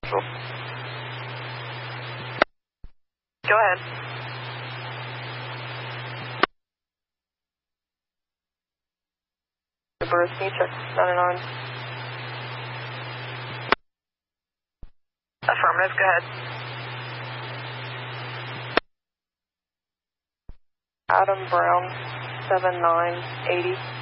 Go ahead. Bruce, can you check 99? Affirmative, go ahead. Adam Brown, 7980.